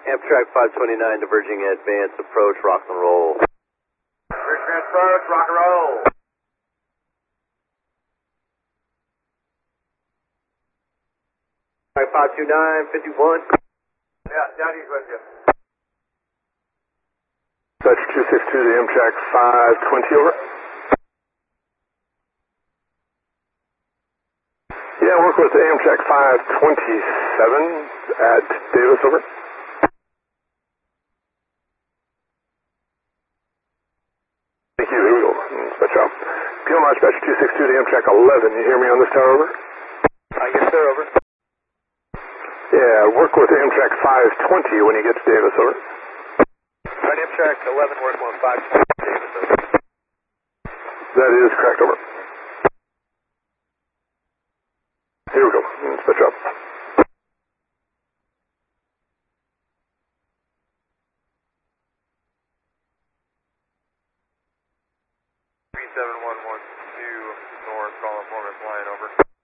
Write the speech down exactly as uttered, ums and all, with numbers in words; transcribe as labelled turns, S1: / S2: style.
S1: Amtrak five twenty-nine diverging advance approach, rock and roll.
S2: Advance approach, rock and roll.
S1: five two nine, fifty-one.
S2: Yeah, down east with you.
S3: Dutch two six two to Amtrak five twenty, over. Yeah, work with Amtrak five twenty-seven at Davis, over. Thank you, here we go. Dispatch out. P L Dispatch two six two to Amtrak eleven, you hear me on this tower, over?
S1: I guess sir, over.
S3: Yeah, work with Amtrak five twenty when you get to Davis, over.
S1: Right, Amtrak eleven, work on five twenty, Davis, over.
S3: That is correct, over. Here we go. Dispatch up.
S2: three seven one one two north, calling Foreman flying over.